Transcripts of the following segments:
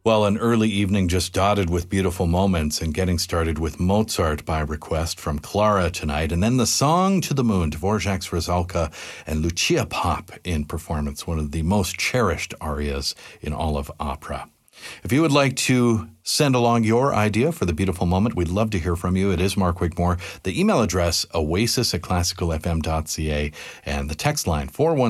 Well, an early evening just dotted with beautiful moments, and getting started with Mozart by request from Clara tonight. And then the Song to the Moon, Dvorak's Rusalka and Lucia Pop in performance, one of the most cherished arias in all of opera. If you would like to send along your idea for the beautiful moment, we'd love to hear from you. It is Mark Wigmore. The email address, oasis@classicalfm.ca, and the text line,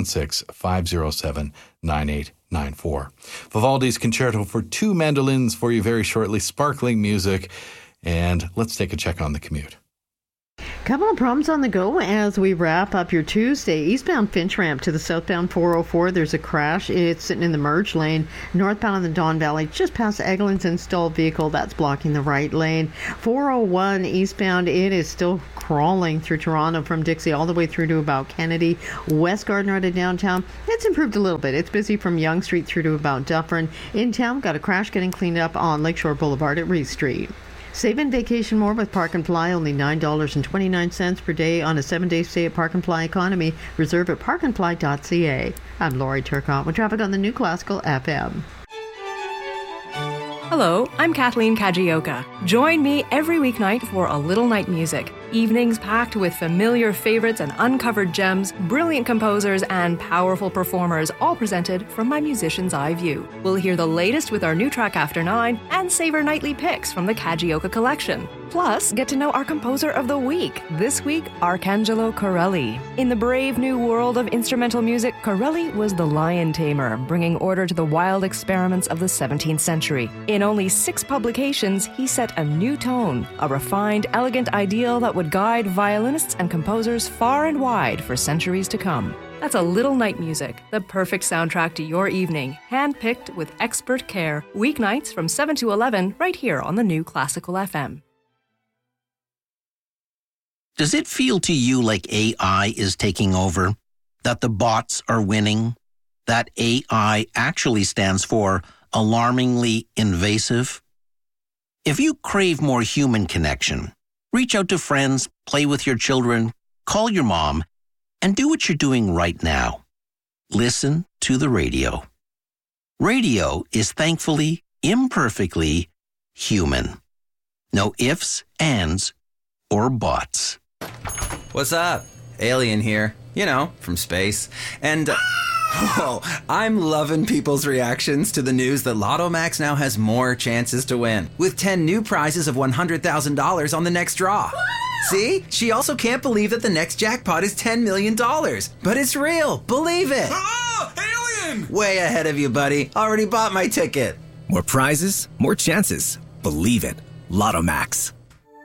416-507-9894. Vivaldi's Concerto for Two Mandolins for you very shortly, sparkling music, and let's take a check on the commute. Couple of problems on the go as we wrap up your Tuesday. Eastbound Finch Ramp to the southbound 404. There's a crash. It's sitting in the merge lane. Northbound in the Don Valley, just past Egelin's installed vehicle. That's blocking the right lane. 401 eastbound, it is still crawling through Toronto from Dixie all the way through to about Kennedy. West Gardner out of downtown, it's improved a little bit. It's busy from Yonge Street through to about Dufferin. In town, got a crash getting cleaned up on Lakeshore Boulevard at Reese Street. Save and vacation more with Park and Fly, only $9.29 per day on a 7-day stay at Park and Fly Economy. Reserve at parkandfly.ca. I'm Laurie Turcotte with traffic on the New Classical FM. Hello, I'm Kathleen Kajioka. Join me every weeknight for A Little Night Music. Evenings packed with familiar favorites and uncovered gems, brilliant composers, and powerful performers, all presented from my musician's eye view. We'll hear the latest with our new track After 9 and savor nightly picks from the Kajioka collection. Plus, get to know our composer of the week. This week, Arcangelo Corelli. In the brave new world of instrumental music, Corelli was the lion tamer, bringing order to the wild experiments of the 17th century. In only 6 publications, he set a new tone, a refined, elegant ideal that would guide violinists and composers far and wide for centuries to come. That's A Little Night Music, the perfect soundtrack to your evening, hand-picked with expert care, weeknights from 7 to 11, right here on the New Classical FM. Does it feel to you like AI is taking over? That the bots are winning? That AI actually stands for alarmingly invasive? If you crave more human connection, reach out to friends, play with your children, call your mom, and do what you're doing right now. Listen to the radio. Radio is thankfully, imperfectly human. No ifs, ands, or buts. What's up? Alien here. You know, from space. And, I'm loving people's reactions to the news that Lotto Max now has more chances to win, with 10 new prizes of $100,000 on the next draw. See? She also can't believe that the next jackpot is $10 million. But it's real. Believe it. Alien! Way ahead of you, buddy. Already bought my ticket. More prizes, more chances. Believe it. Lotto Max.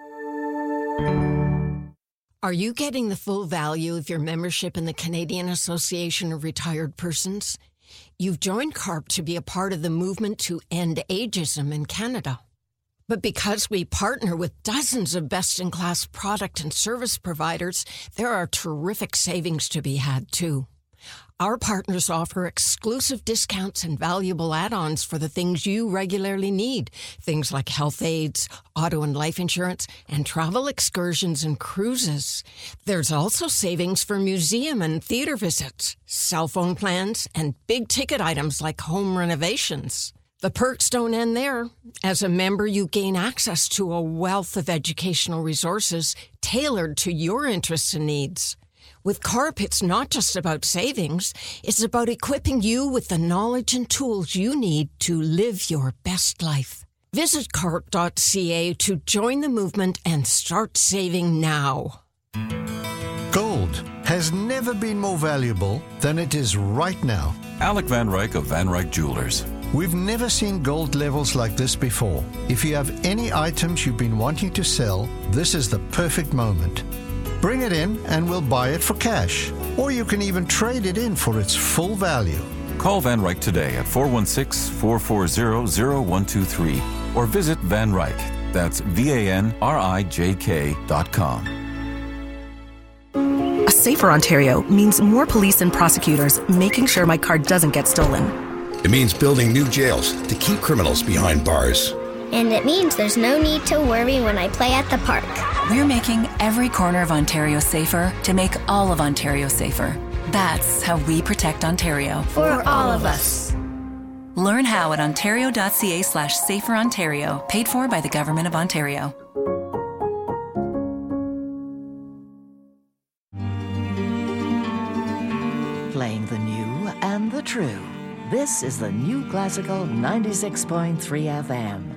Are you getting the full value of your membership in the Canadian Association of Retired Persons? You've joined CARP to be a part of the movement to end ageism in Canada. But because we partner with dozens of best-in-class product and service providers, there are terrific savings to be had, too. Our partners offer exclusive discounts and valuable add-ons for the things you regularly need. Things like health aids, auto and life insurance, and travel excursions and cruises. There's also savings for museum and theater visits, cell phone plans, and big-ticket items like home renovations. The perks don't end there. As a member, you gain access to a wealth of educational resources tailored to your interests and needs. With CARP, it's not just about savings. It's about equipping you with the knowledge and tools you need to live your best life. Visit carp.ca to join the movement and start saving now. Gold has never been more valuable than it is right now. Alec Van Ryk of Van Ryk Jewelers. We've never seen gold levels like this before. If you have any items you've been wanting to sell, this is the perfect moment. Bring it in and we'll buy it for cash. Or you can even trade it in for its full value. Call Van Ryk today at 416-440-0123 or visit Van Ryk. That's VANRIJK.com. A safer Ontario means more police and prosecutors making sure my car doesn't get stolen. It means building new jails to keep criminals behind bars. And it means there's no need to worry when I play at the park. We're making every corner of Ontario safer to make all of Ontario safer. That's how we protect Ontario. For all of us. Learn how at ontario.ca/saferontario. Paid for by the Government of Ontario. Playing the new and the true. This is the New Classical 96.3 FM.